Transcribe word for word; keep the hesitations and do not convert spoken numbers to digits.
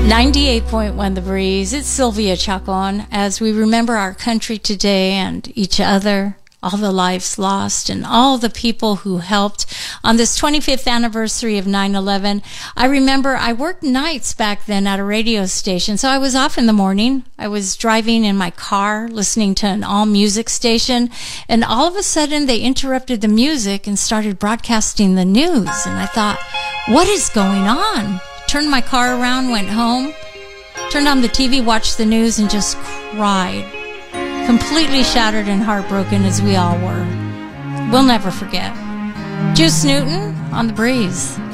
ninety-eight point one The Breeze. It's Sylvia Chacon as we remember our country today and each other, all the lives lost and all the people who helped on this twenty-fifth anniversary of nine eleven. I remember I worked nights back then at a radio station, so I was off in the morning. I was driving in my car listening to an all music station, and all of a sudden they interrupted the music and started broadcasting the news, and I thought, what is going on? Turned my car around, went home, turned on the T V, watched the news, and just cried. Completely shattered and heartbroken as we all were. We'll never forget. Juice Newton on The Breeze.